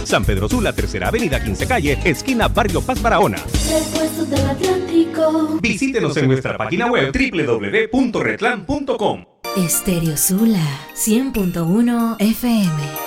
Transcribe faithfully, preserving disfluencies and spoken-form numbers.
San Pedro Sula, Tercera Avenida, quince Calle, esquina Barrio Paz Barahona. Repuestos del Atlántico. Visítenos en nuestra página web doble u doble u doble u punto retlan punto com. Estéreo Sula cien punto uno F M.